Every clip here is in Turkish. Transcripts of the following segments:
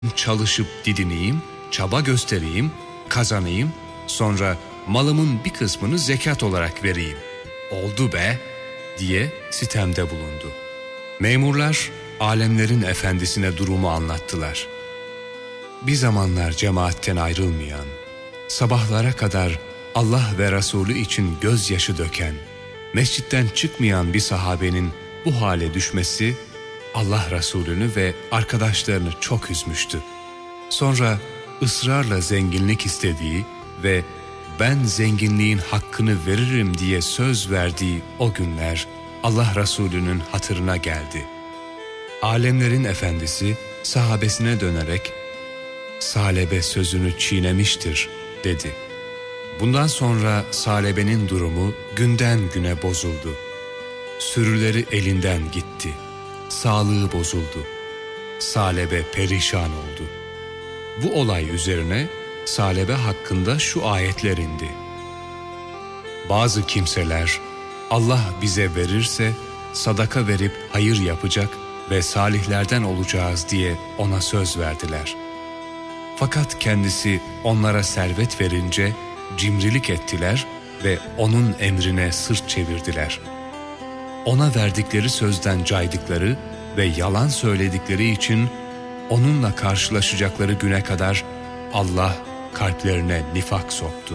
çalışıp didineyim, çaba göstereyim, kazanayım, sonra malımın bir kısmını zekat olarak vereyim. Oldu be diye sitemde bulundu. Memurlar alemlerin efendisine durumu anlattılar. Bir zamanlar cemaatten ayrılmayan, sabahlara kadar Allah ve Resulü için gözyaşı döken, mescitten çıkmayan bir sahabenin bu hale düşmesi Allah Resulü'nü ve arkadaşlarını çok üzmüştü. Sonra ısrarla zenginlik istediği ve ben zenginliğin hakkını veririm diye söz verdiği o günler Allah Resulü'nün hatırına geldi. Alemlerin efendisi sahabesine dönerek "Salebe sözünü çiğnemiştir" dedi. Bundan sonra Salebe'nin durumu günden güne bozuldu. Sürüleri elinden gitti. Sağlığı bozuldu. Salebe perişan oldu. Bu olay üzerine Salebe hakkında şu ayetler indi. Bazı kimseler Allah bize verirse sadaka verip hayır yapacak ve salihlerden olacağız diye ona söz verdiler. Fakat kendisi onlara servet verince cimrilik ettiler ve onun emrine sırt çevirdiler. Ona verdikleri sözden caydıkları ve yalan söyledikleri için onunla karşılaşacakları güne kadar Allah kalplerine nifak soktu.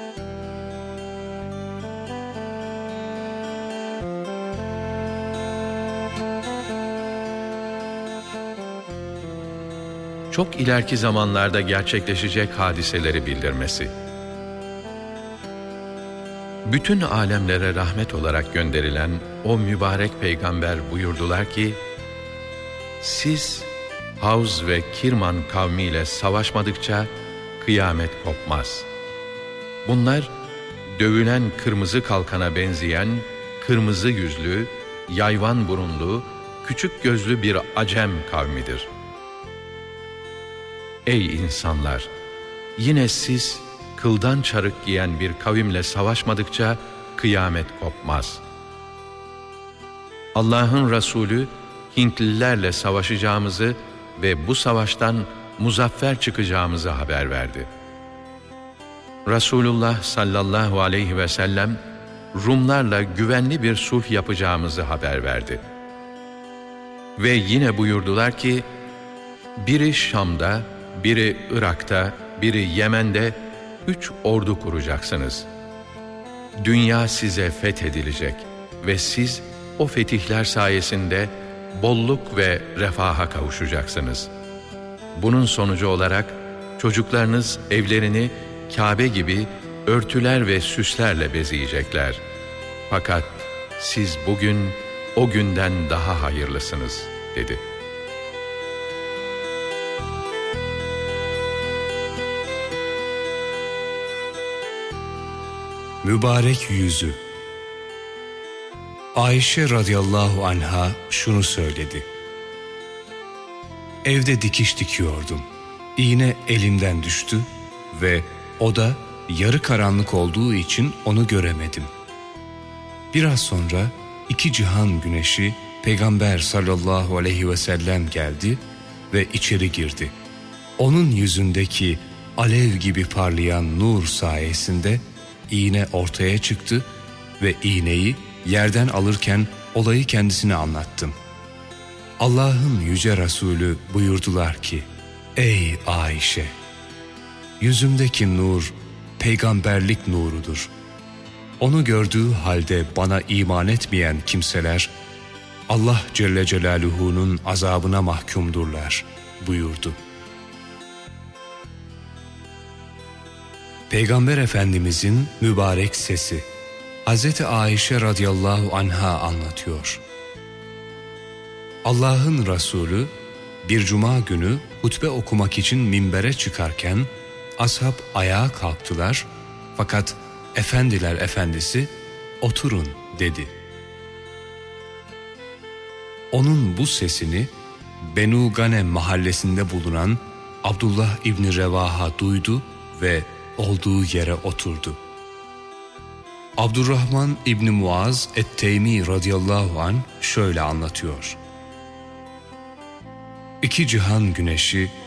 Çok ileriki zamanlarda gerçekleşecek hadiseleri bildirmesi. Bütün alemlere rahmet olarak gönderilen o mübarek peygamber buyurdular ki, siz Havz ve Kirman kavmiyle savaşmadıkça kıyamet kopmaz. Bunlar dövülen kırmızı kalkana benzeyen kırmızı yüzlü, yayvan burunlu, küçük gözlü bir Acem kavmidir. Ey insanlar! Yine siz kıldan çarık giyen bir kavimle savaşmadıkça kıyamet kopmaz. Allah'ın Resulü Hintlilerle savaşacağımızı ve bu savaştan muzaffer çıkacağımızı haber verdi. Resulullah sallallahu aleyhi ve sellem Rumlarla güvenli bir sulh yapacağımızı haber verdi. Ve yine buyurdular ki, biri Şam'da, biri Irak'ta, biri Yemen'de 3 ordu kuracaksınız. Dünya size fethedilecek ve siz o fetihler sayesinde bolluk ve refaha kavuşacaksınız. Bunun sonucu olarak çocuklarınız evlerini Kabe gibi örtüler ve süslerle bezeyecekler. Fakat siz bugün o günden daha hayırlısınız, dedi. Mübarek yüzü. Ayşe radıyallahu anha şunu söyledi. Evde dikiş dikiyordum. İğne elimden düştü ve o da yarı karanlık olduğu için onu göremedim. Biraz sonra 2 cihan güneşi Peygamber sallallahu aleyhi ve sellem geldi ve içeri girdi. Onun yüzündeki alev gibi parlayan nur sayesinde iğne ortaya çıktı ve iğneyi yerden alırken olayı kendisine anlattım. Allah'ın yüce Resulü buyurdular ki, ey Ayşe! Yüzümdeki nur peygamberlik nurudur. Onu gördüğü halde bana iman etmeyen kimseler Allah Celle Celaluhu'nun azabına mahkumdurlar buyurdu. Peygamber Efendimizin mübarek sesi Hazreti Ayşe radıyallahu anha anlatıyor. Allah'ın Resulü bir cuma günü hutbe okumak için minbere çıkarken ashab ayağa kalktılar fakat Efendiler Efendisi oturun dedi. Onun bu sesini Benu Ganem mahallesinde bulunan Abdullah İbni Revaha duydu ve olduğu yere oturdu. Abdurrahman İbni Muaz et-Teymi radıyallahu anh şöyle anlatıyor. 2 cihan güneşi